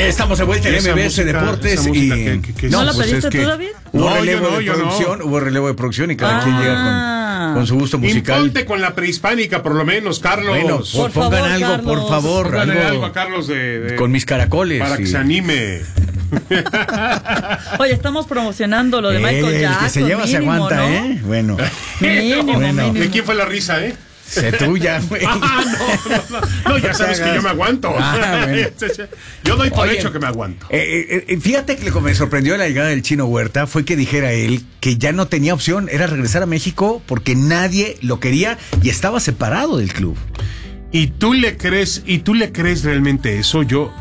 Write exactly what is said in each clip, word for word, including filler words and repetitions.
Estamos de vuelta en Esa M B S música, Deportes esa y música que- que- que- no, ¿No la pues pediste es que tú, David? hubo No, relevo yo no, de yo no. producción, hubo relevo de producción y cada Ah. quien llega con, con su gusto musical. Imponte con la prehispánica, por lo menos, Carlos. Bueno, Por por pongan favor, algo, Carlos. por favor, Póngale algo, algo a Carlos de, de- con mis caracoles. para que y- se anime. Oye, estamos promocionando lo de Eh, Michael el Jackson. que se lleva se mínimo, aguanta, ¿no? ¿eh? Bueno, Mínimo, Bueno. mínimo. ¿De quién fue la risa, eh? se tuya, güey. Ah, no, no, no, no, ya sabes que yo me aguanto. Ah, bueno. Yo doy por Oye, hecho que me aguanto. Eh, eh, eh, fíjate que lo que me sorprendió de la llegada del Chino Huerta fue que dijera él que ya no tenía opción, era regresar a México porque nadie lo quería y estaba separado del club. ¿Y tú le crees, y tú le crees realmente eso? Yo,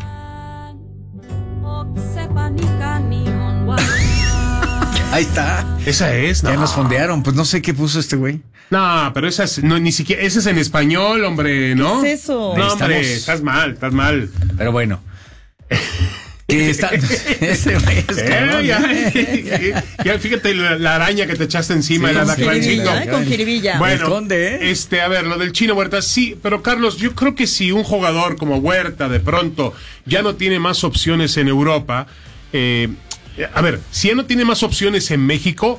Ahí está. esa es, no. Ya nos fondearon, pues no sé qué puso este güey. No, pero esa es, no, ni siquiera, esa es en español, hombre, ¿no? ¿Qué es eso? No, hombre, Necesitamos- estás mal, estás mal. Pero bueno. Que está... Ese güey es Eh, cabrón, ya, ¿eh? ya, fíjate la, la araña que te echaste encima, Sí, el con alacrancito. jiribilla, ¿eh? Con jiribilla. Bueno, Esconde, ¿eh? este, a ver, lo del Chino Huerta, sí, pero Carlos, yo creo que si un jugador como Huerta de pronto ya no tiene más opciones en Europa, eh, a ver, si ya no tiene más opciones en México,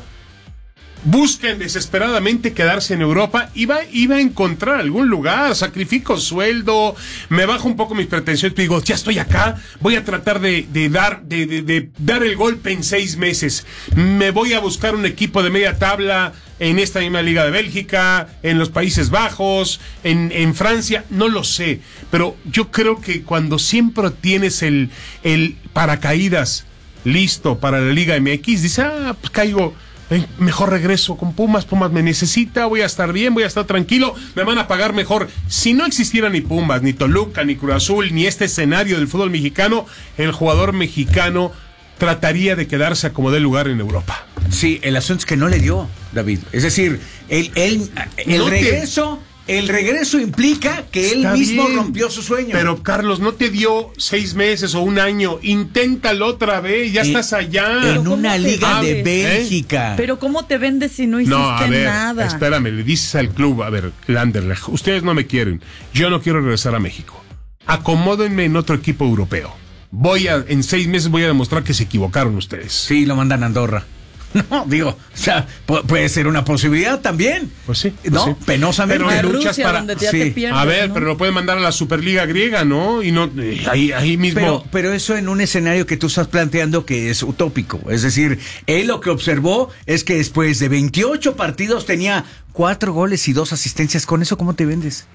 busquen desesperadamente quedarse en Europa y va, y va a encontrar algún lugar, sacrifico sueldo, me bajo un poco mis pretensiones, digo, ya estoy acá, voy a tratar de, de dar, de, de, de dar el golpe en seis meses, me voy a buscar un equipo de media tabla en esta misma Liga de Bélgica, en los Países Bajos, en, en Francia, no lo sé, pero yo creo que cuando siempre tienes el, el paracaídas listo para la Liga M X, dices, ah, pues caigo, eh, mejor regreso con Pumas, Pumas me necesita, voy a estar bien, voy a estar tranquilo, me van a pagar mejor. Si no existiera ni Pumas, ni Toluca, ni Cruz Azul, ni este escenario del fútbol mexicano, el jugador mexicano trataría de quedarse a como dé lugar en Europa. Sí, el asunto es que no le dio, David. Es decir, el, el, el No te- regreso... El regreso implica que él Está mismo bien, rompió su sueño. Pero Carlos, no te dio seis meses o un año, inténtalo otra vez, ya En- estás allá. En ¿cómo una te liga de vendes? Bélgica. Pero ¿cómo te vendes si no hiciste No, a ver, nada? espérame, le dices al club, a ver, Landerlecht, ustedes no me quieren, yo no quiero regresar a México. Acomódenme en otro equipo europeo. Voy a, en seis meses voy a demostrar que se equivocaron ustedes. Sí, lo mandan a Andorra. No, digo, o sea, pu- puede ser una posibilidad también. Pues sí, pues ¿No? sí. Penosamente. Pero A luchas Rusia, para- donde ya sí. te pierdes, A ver, ¿no? pero lo pueden mandar a la Superliga griega, ¿no? Y no, eh, ahí, ahí mismo. Pero, pero eso en un escenario que tú estás planteando que es utópico. Es decir, él lo que observó es que después de veintiocho partidos tenía cuatro goles y dos asistencias. ¿Con eso cómo te vendes?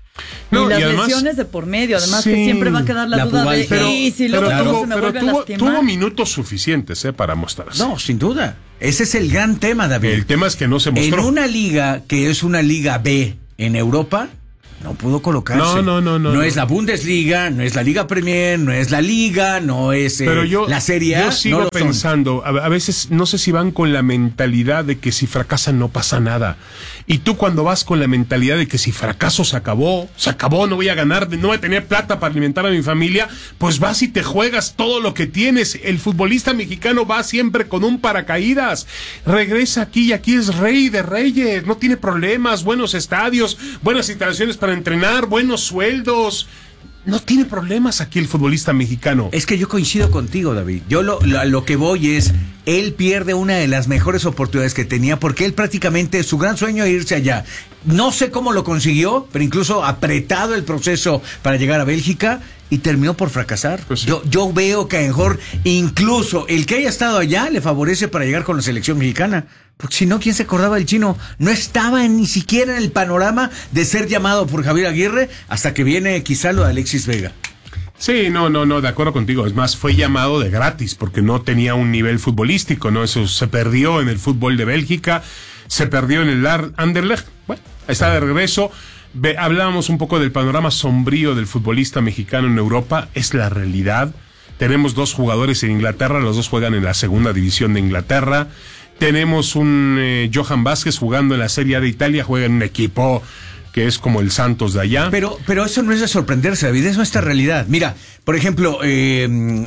No, y las y además- lesiones de por medio, además Sí, que siempre va a quedar la, la duda de pubalgia. pero, y si pero luego todo tuvo, se me pero vuelve a tuvo, lastimar. tuvo minutos suficientes, ¿eh? Para mostrarse. No, sin duda. Ese es el gran tema, David. El tema es que no se mostró. En una liga que es una liga B en Europa, no pudo colocarse. No, no, no, no, No no. es la Bundesliga, no es la Liga Premier, no es la Liga, no es eh, Pero yo, la Serie A. yo sigo no lo son. pensando, a, a veces no sé si van con la mentalidad de que si fracasan no pasa nada. Y tú cuando vas con la mentalidad de que si fracaso se acabó, se acabó, no voy a ganar, no voy a tener plata para alimentar a mi familia, pues vas y te juegas todo lo que tienes. El futbolista mexicano va siempre con un paracaídas. Regresa aquí y aquí es rey de reyes, no tiene problemas, buenos estadios, buenas instalaciones para entrenar, buenos sueldos. No tiene problemas aquí el futbolista mexicano. Es que yo coincido contigo, David. Yo lo, lo, a lo que voy es, él pierde una de las mejores oportunidades que tenía porque él prácticamente, su gran sueño era irse allá. No sé cómo lo consiguió, pero incluso apretado el proceso para llegar a Bélgica y terminó por fracasar. Pues sí. Yo, yo veo que a lo mejor incluso el que haya estado allá le favorece para llegar con la selección mexicana. Porque si no, ¿quién se acordaba del Chino? No estaba en, ni siquiera en el panorama de ser llamado por Javier Aguirre hasta que viene quizá lo de Alexis Vega. Sí, no, no, no, de acuerdo contigo. Es más, fue llamado de gratis porque no tenía un nivel futbolístico, ¿no? Eso se perdió en el fútbol de Bélgica, se perdió en el Anderlecht. Bueno, está de regreso. Ve, hablábamos un poco del panorama sombrío del futbolista mexicano en Europa. Es la realidad. Tenemos dos jugadores en Inglaterra, los dos juegan en la segunda división de Inglaterra. Tenemos un eh, Johan Vázquez jugando en la Serie A de Italia, juega en un equipo que es como el Santos de allá. Pero, pero eso no es de sorprenderse, David, es nuestra realidad. Mira, por ejemplo, eh,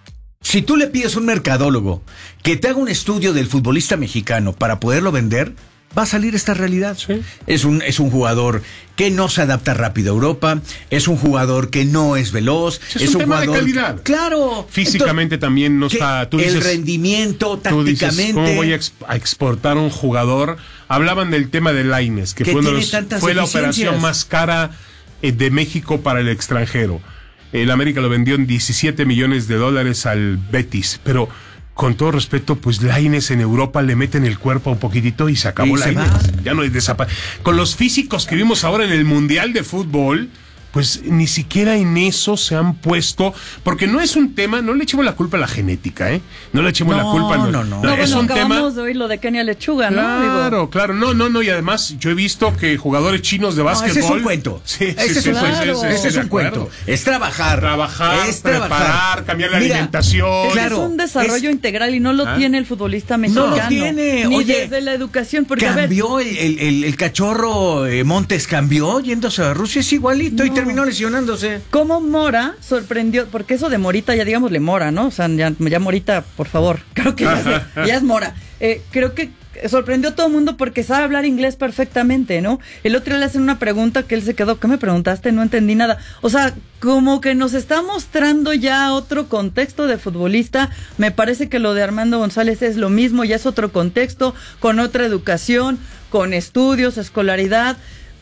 si tú le pides a un mercadólogo que te haga un estudio del futbolista mexicano para poderlo vender, va a salir esta realidad. Sí. Es un, es un jugador que no se adapta rápido a Europa, es un jugador que no es veloz, es, es un, un tema jugador de calidad. Claro. Físicamente Entonces, también no está. Tú dices, el rendimiento, tú dices, tácticamente. ¿cómo voy a, exp- a exportar un jugador? Hablaban del tema de Lainez, que, que fue, uno de tiene los, tantas fue la deficiencias. operación más cara eh, de México para el extranjero. El América lo vendió en diecisiete millones de dólares al Betis, pero con todo respeto, pues Lainez en Europa le meten el cuerpo un poquitito y se acabó Y se Lainez. va. Ya no es desapa- Con los físicos que vimos ahora en el Mundial de Fútbol, pues ni siquiera en eso se han puesto, porque no es un tema, no le echemos la culpa a la genética, ¿eh? No le echemos No, la culpa. no, no. No, es bueno, un tema. acabamos de oír lo de Kenia Lechuga, ¿no? Claro, Digo, claro, no, no, no, y además yo he visto que jugadores chinos de No, básquetbol. ese es un cuento. Sí, ese sí, es sí, un sí, cuento. sí, sí, Ese sí, es de un cuento. acuerdo. Es trabajar. Trabajar, es preparar, trabajar. cambiar la Mira, alimentación. claro, es un desarrollo es- integral y no lo ¿Ah? tiene el futbolista No mexicano. lo tiene. Ni Oye, desde la educación, porque a ver, cambió el, el, el, el cachorro eh, Montes, cambió yéndose a Rusia, es igualito y No. terminó lesionándose. cómo Mora sorprendió, porque eso de Morita, ya digámosle Mora, ¿no? O sea, ya, ya Morita, por favor, creo que ya, se- ya es Mora. Eh, creo que sorprendió a todo el mundo porque sabe hablar inglés perfectamente, ¿no? El otro día le hacen una pregunta que él se quedó, ¿qué me preguntaste? No entendí nada. O sea, como que nos está mostrando ya otro contexto de futbolista. Me parece que lo de Armando González es lo mismo, ya es otro contexto, con otra educación, con estudios, escolaridad.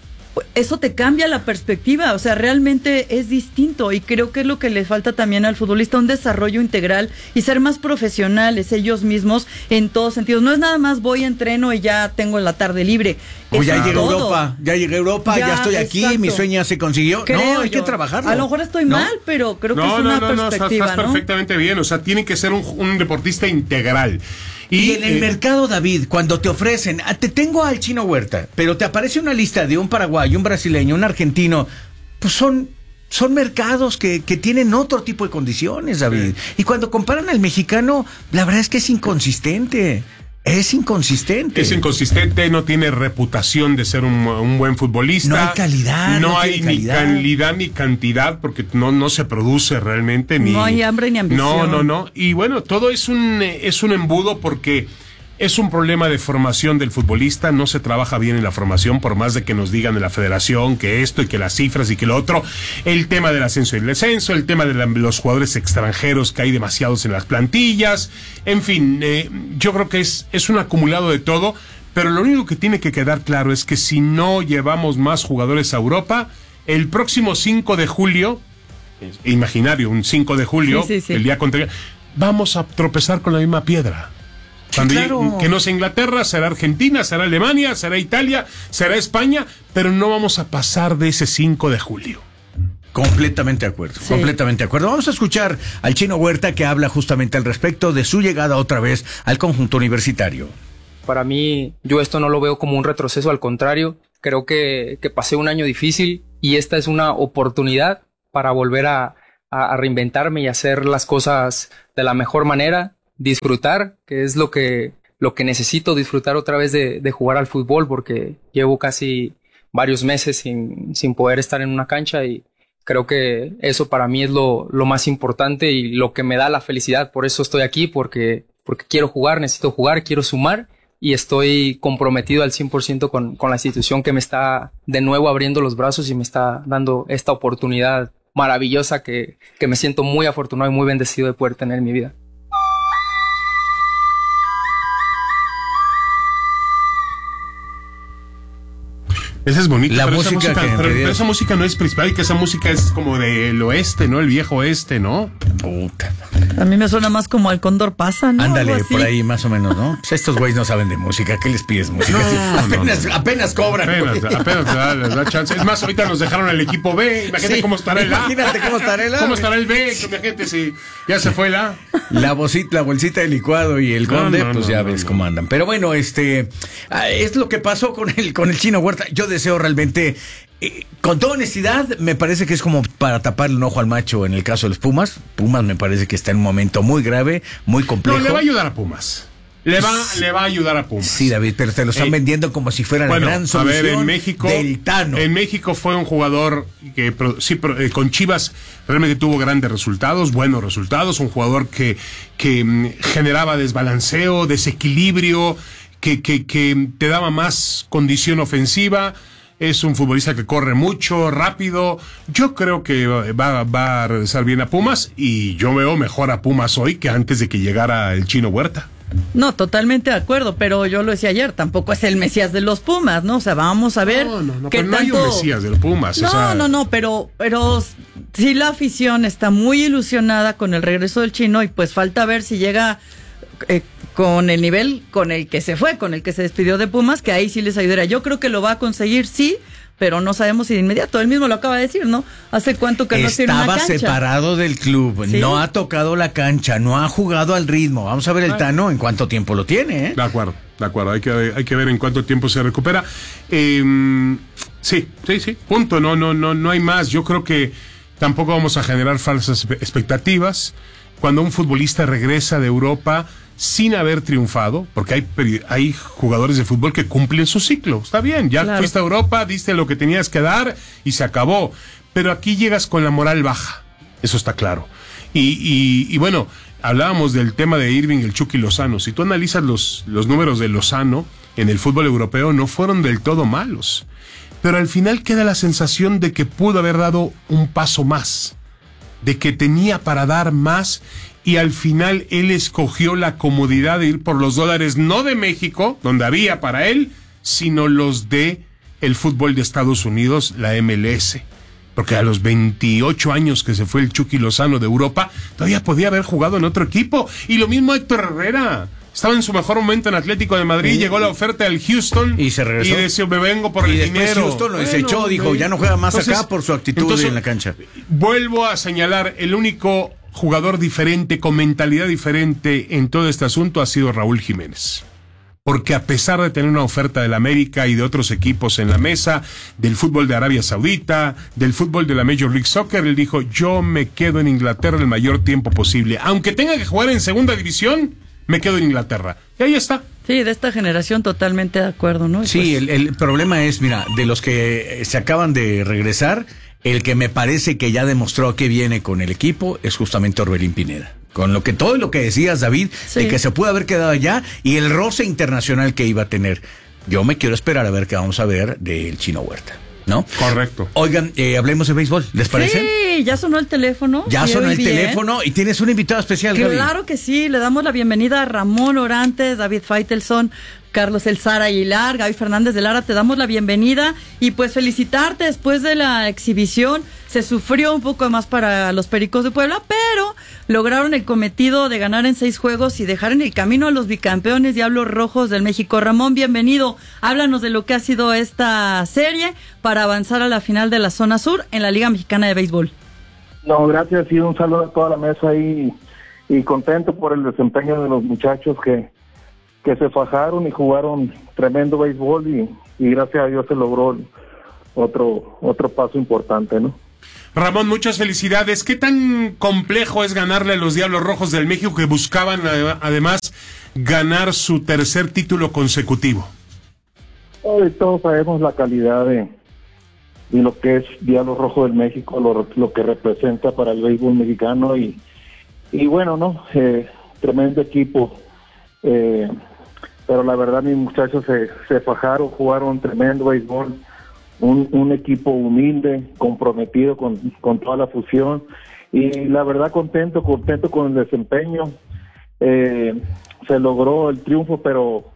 Eso te cambia la perspectiva, o sea, realmente es distinto y creo que es lo que le falta también al futbolista, un desarrollo integral y ser más profesionales ellos mismos en todos sentidos. No es nada más voy, entreno y ya tengo la tarde libre. O Es ya llegué a todo. Europa, ya llegué a Europa, ya, Ya, estoy aquí, exacto. mi sueño ya se consiguió. Creo no, hay yo. que trabajarlo. A lo mejor estoy ¿No? mal, pero creo que No, es no, una no, no, estás, perspectiva, estás ¿no? perfectamente bien. O sea, tiene que ser un, un deportista integral. Y, Y en el eh, mercado, David, cuando te ofrecen, ah, te tengo al Chino Huerta, pero te aparece una lista de un paraguayo, un brasileño, un argentino, pues son, son mercados que, que tienen otro tipo de condiciones, David. Sí. Y cuando comparan al mexicano, la verdad es que es inconsistente. Es inconsistente. Es inconsistente, no tiene reputación de ser un, un buen futbolista. No hay calidad, No, no hay tiene ni calidad. calidad ni cantidad, porque no, no se produce realmente. Ni, No hay hambre ni ambición. No, no, no. Y bueno, todo es un, es un embudo porque es un problema de formación del futbolista. No se trabaja bien en la formación, por más de que nos digan de la federación que esto y que las cifras y que lo otro. El tema del ascenso y el descenso, el tema de la, los jugadores extranjeros, que hay demasiados en las plantillas. En fin, eh, yo creo que es, es un acumulado de todo. Pero lo único que tiene que quedar claro es que si no llevamos más jugadores a Europa, el próximo cinco de julio, imaginario, un cinco de julio, Sí, sí, sí. el día contra, vamos a tropezar con la misma piedra. Cuando claro. llegue- que no sea Inglaterra, será Argentina, será Alemania, será Italia, será España, pero no vamos a pasar de ese cinco de julio. Completamente de acuerdo, Sí. completamente de acuerdo. Vamos a escuchar al Chino Huerta que habla justamente al respecto de su llegada otra vez al conjunto universitario. Para mí, yo esto no lo veo como un retroceso, al contrario, creo que, que pasé un año difícil y esta es una oportunidad para volver a, a, a reinventarme y hacer las cosas de la mejor manera, disfrutar, que es lo que, lo que necesito, disfrutar otra vez de, de jugar al fútbol, porque llevo casi varios meses sin, sin poder estar en una cancha y creo que eso para mí es lo, lo más importante y lo que me da la felicidad. Por eso estoy aquí, porque, porque quiero jugar, necesito jugar, quiero sumar y estoy comprometido al cien por ciento con, con la institución que me está de nuevo abriendo los brazos y me está dando esta oportunidad maravillosa que, que me siento muy afortunado y muy bendecido de poder tener en mi vida. Esa es bonita. La pero esa música que pero, pedías. pero esa música no es prehispánica, esa música es como del oeste, ¿no? El viejo oeste, ¿no? Puta. A mí me suena más como al Cóndor pasa, ¿no? Ándale, Algo así. por ahí más o menos, ¿no? Pues estos güeyes no saben de música, ¿qué les pides música? No, Sí, no, apenas, no. apenas cobran. Apenas, güey. apenas te da, les da chance. Es más, ahorita nos dejaron el equipo B. Imagínate Sí, cómo estará el A. imagínate cómo estará el A, ¿Cómo güey. estará el B? Imagínate si ya se fue el A. La bolsita, la bolsita de licuado y el No, conde, no, pues no, ya no, ves no. cómo andan. Pero bueno, este ah, es lo que pasó con el con el Chino Huerta. Yo deseo realmente, eh, con toda honestidad, me parece que es como para taparle un ojo al macho en el caso de los Pumas. Pumas me parece que está en un momento muy grave, muy complejo. No, le va a ayudar a Pumas. Le va, le va a ayudar a Pumas. Sí, David, pero te lo están Eh, vendiendo como si fuera Bueno, la gran a solución ver, en México, del Tano. en México fue un jugador que pro- sí, pro- eh, con Chivas realmente tuvo grandes resultados, buenos resultados, un jugador que, que mm, generaba desbalanceo, desequilibrio, que, que, que te daba más condición ofensiva. Es un futbolista que corre mucho, rápido. Yo creo que va, va a regresar bien a Pumas y yo veo mejor a Pumas hoy que antes de que llegara el Chino Huerta. No, totalmente de acuerdo, pero yo lo decía ayer, tampoco es el Mesías de los Pumas, ¿no? O sea, vamos a ver no, no, no, qué pero tanto... no hay un Mesías de los Pumas. No, o sea... no, no, pero, pero sí la afición está muy ilusionada con el regreso del Chino y pues falta ver si llega eh, con el nivel con el que se fue, con el que se despidió de Pumas, que ahí sí les ayudaría. Yo creo que lo va a conseguir, sí, pero no sabemos si de inmediato. Él mismo lo acaba de decir, ¿no? ¿Hace cuánto que no tiene una cancha? Estaba separado del club, ¿sí? No ha tocado la cancha, no ha jugado al ritmo. Vamos a ver el Tano en cuánto tiempo lo tiene, ¿eh? De acuerdo, de acuerdo. Hay que, hay que ver en cuánto tiempo se recupera. Eh, sí, sí, sí. Punto. No, no, no, no hay más. Yo creo que tampoco vamos a generar falsas expectativas. Cuando un futbolista regresa de Europa sin haber triunfado, porque hay, hay jugadores de fútbol que cumplen su ciclo, está bien, ya claro. Fuiste a Europa, diste lo que tenías que dar y se acabó, pero aquí llegas con la moral baja, eso está claro, y, y, y bueno, hablábamos del tema de Irving, el Chucky Lozano. Si tú analizas los, los números de Lozano en el fútbol europeo, no fueron del todo malos, pero al final queda la sensación de que pudo haber dado un paso más, de que tenía para dar más, y al final él escogió la comodidad de ir por los dólares, no de México, donde había para él, sino los de el fútbol de Estados Unidos, la M L S. Porque a los veintiocho años que se fue el Chucky Lozano de Europa, todavía podía haber jugado en otro equipo. Y lo mismo Héctor Herrera. Estaba en su mejor momento en Atlético de Madrid, sí. Llegó la oferta del Houston y se regresó. Y decía, me vengo por y el dinero. Houston lo desechó, bueno, dijo, ya no juega más entonces, acá por su actitud entonces, en la cancha. Vuelvo a señalar, el único jugador diferente, con mentalidad diferente en todo este asunto ha sido Raúl Jiménez. Porque a pesar de tener una oferta del América y de otros equipos en la mesa, del fútbol de Arabia Saudita, del fútbol de la Major League Soccer, él dijo, yo me quedo en Inglaterra el mayor tiempo posible. Aunque tenga que jugar en segunda división, me quedo en Inglaterra. Y ahí está. Sí, de esta generación totalmente de acuerdo, ¿no? Y sí, pues... el, el problema es, mira, de los que se acaban de regresar, el que me parece que ya demostró que viene con el equipo es justamente Orbelín Pineda. Con lo que todo lo que decías, David, sí. De que se pudo haber quedado allá y el roce internacional que iba a tener. Yo me quiero esperar a ver qué vamos a ver del Chino Huerta, ¿no? Correcto. Oigan, eh, hablemos de béisbol, ¿les parece? Sí, ya sonó el teléfono. Ya sonó el bien. teléfono y tienes un invitado especial, Gaby. Claro que sí, le damos la bienvenida a Ramón Orantes, David Faitelson, Carlos El Zara Aguilar, Gaby Fernández de Lara, te damos la bienvenida y pues felicitarte después de la exhibición. Se sufrió un poco más para los Pericos de Puebla, pero lograron el cometido de ganar en seis juegos y dejar en el camino a los bicampeones Diablos Rojos del México. Ramón, bienvenido. Háblanos de lo que ha sido esta serie para avanzar a la final de la zona sur en la Liga Mexicana de Béisbol. No, gracias y un saludo a toda la mesa y, y contento por el desempeño de los muchachos que que se fajaron y jugaron tremendo béisbol y, y gracias a Dios se logró otro otro paso importante, ¿no? Ramón, muchas felicidades. ¿Qué tan complejo es ganarle a los Diablos Rojos del México que buscaban además ganar su tercer título consecutivo? Hoy todos sabemos la calidad de, de lo que es Diablos Rojos del México, lo, lo que representa para el béisbol mexicano y, y bueno, ¿no? Eh, tremendo equipo. Eh, pero la verdad mis muchachos se, se fajaron, jugaron tremendo béisbol, un, un equipo humilde, comprometido con, con toda la fusión y la verdad contento, contento con el desempeño. Eh, se logró el triunfo, pero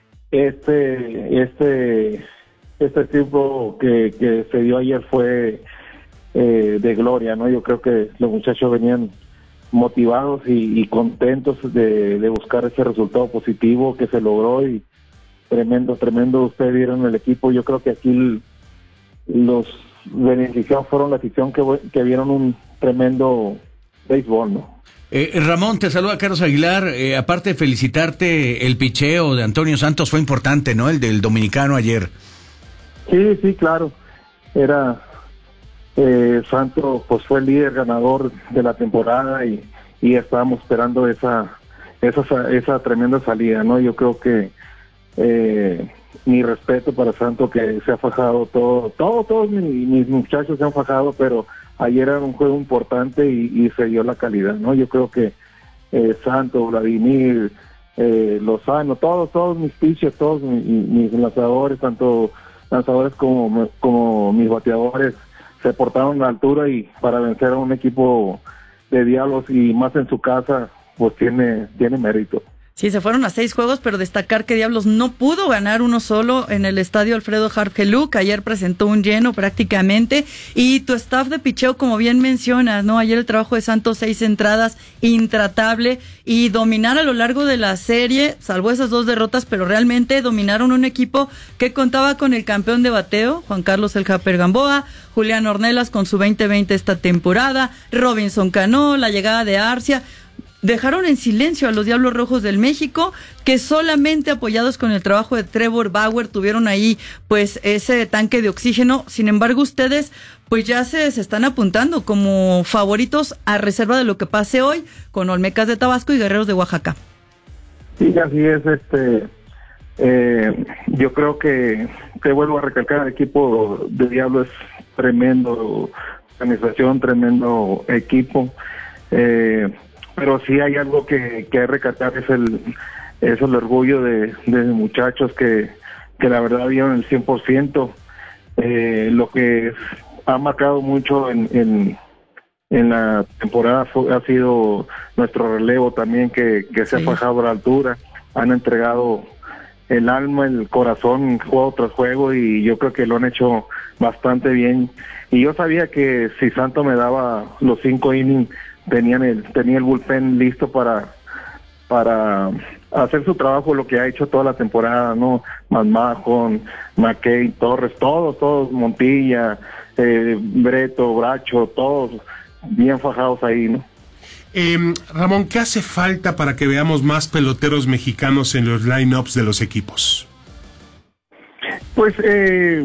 este este este triunfo que, que se dio ayer fue eh, de gloria, ¿no? Yo creo que los muchachos venían motivados y, y contentos de, de buscar ese resultado positivo que se logró y tremendo, tremendo. Ustedes vieron el equipo, yo creo que aquí el, los beneficiados fueron la afición que, que vieron un tremendo béisbol, ¿no? Eh, Ramón, te saluda Carlos Aguilar. Eh, aparte de felicitarte, el picheo de Antonio Santos fue importante, ¿no? El del dominicano ayer. Sí, sí, claro. Era... Eh, Santos pues fue el líder ganador de la temporada y, y estábamos esperando esa, esa esa tremenda salida, ¿no? Yo creo que eh, mi respeto para Santos que se ha fajado todo, todo todos mis, mis muchachos se han fajado, pero ayer era un juego importante y, y se dio la calidad, ¿no? Yo creo que eh, Santos, Vladimir, eh, Lozano, todos, todos mis pitchers, todos mis, mis lanzadores, tanto lanzadores como, como mis bateadores, se portaron a la altura y para vencer a un equipo de Diablos y más en su casa, pues tiene, tiene mérito. Sí, se fueron a seis juegos, pero destacar que Diablos no pudo ganar uno solo en el estadio Alfredo Harp Helú, que ayer presentó un lleno prácticamente, y tu staff de picheo, como bien mencionas, ¿no? Ayer el trabajo de Santos, seis entradas, intratable, y dominar a lo largo de la serie, salvo esas dos derrotas, pero realmente dominaron un equipo que contaba con el campeón de bateo, Juan Carlos El Japer Gamboa, Julián Ornelas con su veinte veinte esta temporada, Robinson Cano, la llegada de Arcia. Dejaron en silencio a los Diablos Rojos del México, que solamente apoyados con el trabajo de Trevor Bauer tuvieron ahí pues ese tanque de oxígeno. Sin embargo, ustedes pues ya se, se están apuntando como favoritos a reserva de lo que pase hoy con Olmecas de Tabasco y Guerreros de Oaxaca. Sí, así es. este eh, Yo creo que, te vuelvo a recalcar, el equipo de Diablo es tremendo organización, tremendo equipo. Eh, pero sí hay algo que, que hay que recatar, es el es el orgullo de, de muchachos que, que la verdad dieron el cien por ciento. Eh, lo que ha marcado mucho en, en, en la temporada fue, ha sido nuestro relevo también, que, que se sí. ha fajado a la altura, han entregado el alma, el corazón, juego tras juego, y yo creo que lo han hecho bastante bien. Y yo sabía que si Santo me daba los cinco innings, tenían el tenía el bullpen listo para para hacer su trabajo, lo que ha hecho toda la temporada, ¿no? Manmajon, McKay, Torres, todos, todos, Montilla, eh, Breto, Bracho, todos bien fajados ahí, ¿no? Eh, Ramón, ¿qué hace falta para que veamos más peloteros mexicanos en los line-ups de los equipos? Pues eh,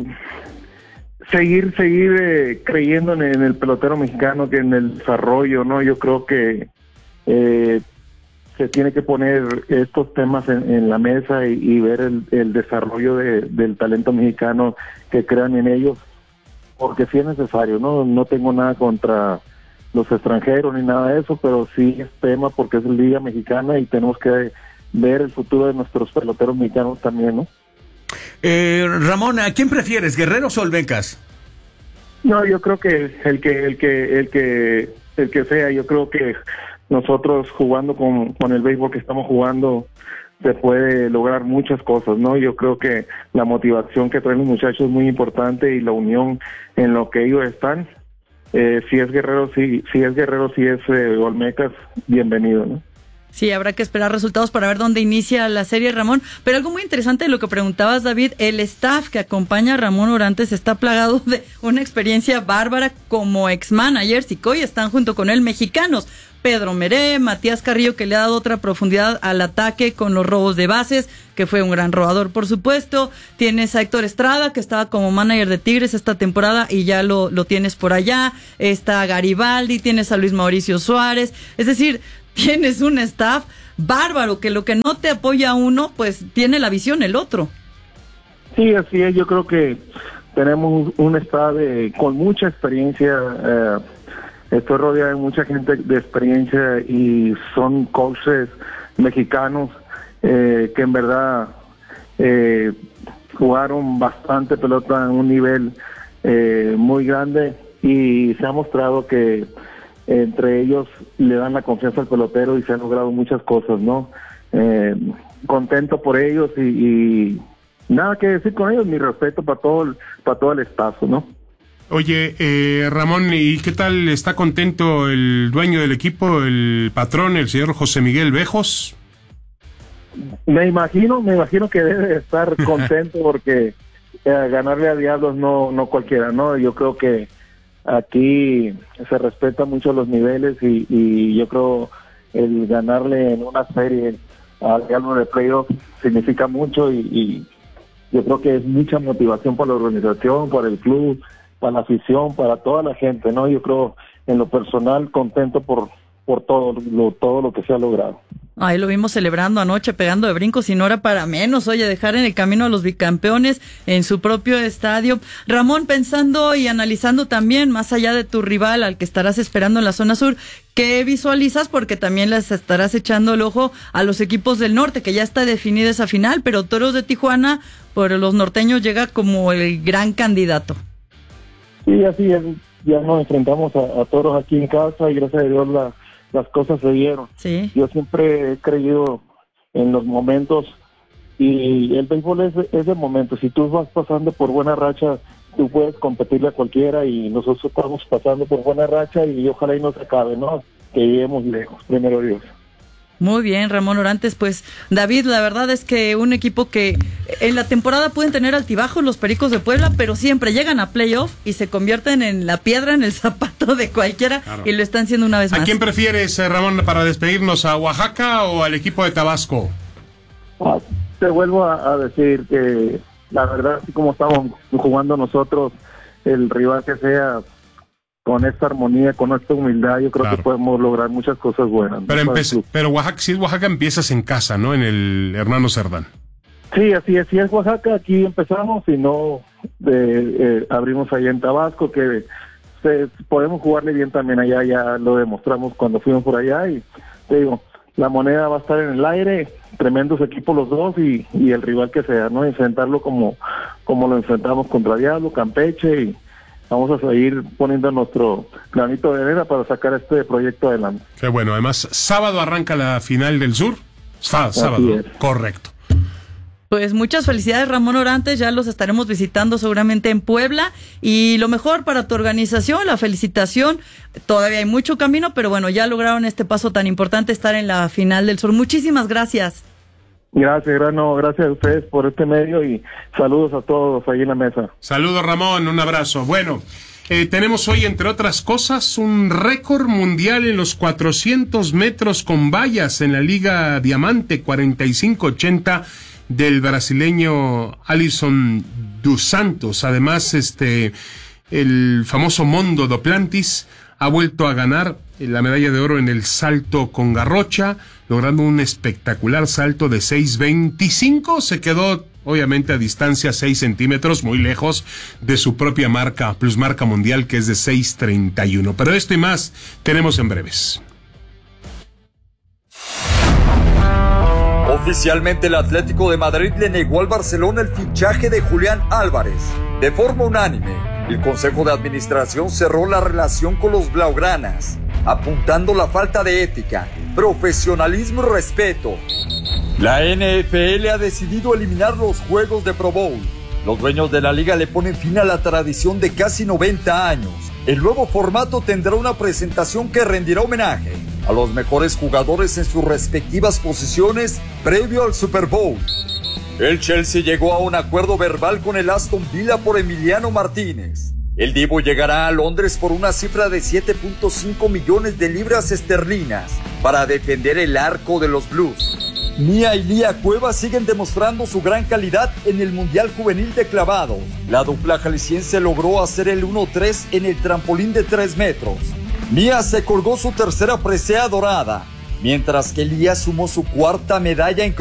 seguir seguir eh, creyendo en, en el pelotero mexicano, que en el desarrollo, ¿no? Yo creo que eh, se tiene que poner estos temas en, en la mesa y, y ver el, el desarrollo de, del talento mexicano, que crean en ellos, porque sí es necesario, ¿no? No tengo nada contra los extranjeros ni nada de eso, pero sí es tema porque es la Liga Mexicana y tenemos que ver el futuro de nuestros peloteros mexicanos también, ¿no? Eh, Ramón, ¿a quién prefieres, Guerreros o Olmecas? No, yo creo que el que el que el que el que sea, yo creo que nosotros jugando con, con el béisbol que estamos jugando se puede lograr muchas cosas, ¿no? Yo creo que la motivación que traen los muchachos es muy importante y la unión en lo que ellos están. Eh, si es Guerrero, si, si es Guerrero, si es eh, Olmecas, bienvenido, ¿no? Sí, habrá que esperar resultados para ver dónde inicia la serie, Ramón. Pero algo muy interesante de lo que preguntabas, David, el staff que acompaña a Ramón Orantes está plagado de una experiencia bárbara como ex-managers, y que hoy están junto con él mexicanos. Pedro Meré, Matías Carrillo, que le ha dado otra profundidad al ataque con los robos de bases, que fue un gran robador, por supuesto. Tienes a Héctor Estrada, que estaba como manager de Tigres esta temporada y ya lo, lo tienes por allá. Está Garibaldi, tienes a Luis Mauricio Suárez. Es decir, tienes un staff bárbaro, que lo que no te apoya uno, pues tiene la visión el otro. Sí, así es. Yo creo que tenemos un staff de, con mucha experiencia. Eh, estoy rodeado de mucha gente de experiencia y son coaches mexicanos eh, que en verdad eh, jugaron bastante pelota en un nivel eh, muy grande, y se ha mostrado que entre ellos le dan la confianza al pelotero y se han logrado muchas cosas, ¿no? Eh, contento por ellos y, y nada que decir con ellos, mi respeto para todo el, para todo el staff, ¿no? Oye, eh, Ramón, ¿y qué tal está contento el dueño del equipo, el patrón, el señor José Miguel Bejos? Me imagino, me imagino que debe estar contento porque eh, ganarle a Diablos no, no cualquiera, ¿no? Yo creo que aquí se respetan mucho los niveles y, y yo creo el ganarle en una serie al Diablos de playoff significa mucho y, y yo creo que es mucha motivación para la organización, para el club, para la afición, para toda la gente, ¿no? Yo creo en lo personal contento por por todo lo todo lo que se ha logrado. Ahí lo vimos celebrando anoche, pegando de brincos y no era para menos. Oye, dejar en el camino a los bicampeones en su propio estadio. Ramón, pensando y analizando también, más allá de tu rival al que estarás esperando en la zona sur, ¿qué visualizas? Porque también les estarás echando el ojo a los equipos del norte, que ya está definida esa final, pero Toros de Tijuana, por los norteños, llega como el gran candidato. Sí, así es. Ya nos enfrentamos a, a Toros aquí en casa y gracias a Dios la, las cosas se dieron. Sí. Yo siempre he creído en los momentos y el béisbol es, es de momentos. Si tú vas pasando por buena racha, tú puedes competirle a cualquiera y nosotros estamos pasando por buena racha y ojalá y no se acabe, ¿no? Que lleguemos lejos, primero Dios. Muy bien, Ramón Orantes. Pues, David, la verdad es que un equipo que en la temporada pueden tener altibajos los Pericos de Puebla, pero siempre llegan a playoff y se convierten en la piedra en el zapato de cualquiera, claro. Y lo están haciendo una vez más. ¿A quién prefieres, Ramón, para despedirnos, a Oaxaca o al equipo de Tabasco? Ah, te vuelvo a, a decir que la verdad, así como estamos jugando nosotros, el rival que sea, con esta armonía, con esta humildad, yo creo claro. que podemos lograr muchas cosas buenas. Pero, empe- pero Oaxaca, si es Oaxaca, empiezas en casa, ¿no? En el Hermano Cerdán. Sí, así es. Si es Oaxaca, aquí empezamos, y no eh, eh, abrimos allá en Tabasco, que se, podemos jugarle bien también allá, ya lo demostramos cuando fuimos por allá, y te digo, la moneda va a estar en el aire, tremendos equipos los dos, y, y el rival que sea, ¿no? Enfrentarlo como, como lo enfrentamos contra Diablo, Campeche, y vamos a seguir poniendo nuestro granito de arena para sacar este proyecto adelante. Qué bueno, además, sábado arranca la final del sur. Sá, sábado, correcto. Pues muchas felicidades, Ramón Orantes, ya los estaremos visitando seguramente en Puebla, y lo mejor para tu organización, la felicitación. Todavía hay mucho camino, pero bueno, ya lograron este paso tan importante, estar en la final del sur. Muchísimas gracias. Gracias, Grano, gracias a ustedes por este medio y saludos a todos ahí en la mesa. Saludos, Ramón, un abrazo. Bueno, eh, tenemos hoy, entre otras cosas, un récord mundial en los cuatrocientos metros con vallas en la Liga Diamante, cuarenta y cinco ochenta del brasileño Alisson dos Santos. Además, este, el famoso Mondo Duplantis ha vuelto a ganar la medalla de oro en el salto con garrocha, logrando un espectacular salto de seis veinticinco. Se quedó, obviamente, a distancia seis centímetros, muy lejos de su propia marca, plusmarca mundial, que es de seis treinta y uno. Pero esto y más tenemos en breves. Oficialmente, el Atlético de Madrid le negó al Barcelona el fichaje de Julián Álvarez. De forma unánime, el Consejo de Administración cerró la relación con los blaugranas, apuntando la falta de ética, profesionalismo y respeto. La N F L ha decidido eliminar los juegos de Pro Bowl. Los dueños de la liga le ponen fin a la tradición de casi noventa años. El nuevo formato tendrá una presentación que rendirá homenaje a los mejores jugadores en sus respectivas posiciones previo al Super Bowl. El Chelsea llegó a un acuerdo verbal con el Aston Villa por Emiliano Martínez. El Divo llegará a Londres por una cifra de siete punto cinco millones de libras esterlinas para defender el arco de los Blues. Mia y Lía Cueva siguen demostrando su gran calidad en el Mundial Juvenil de Clavados. La dupla jalisciense logró hacer el uno tres en el trampolín de tres metros. Mia se colgó su tercera presea dorada, mientras que Lía sumó su cuarta medalla en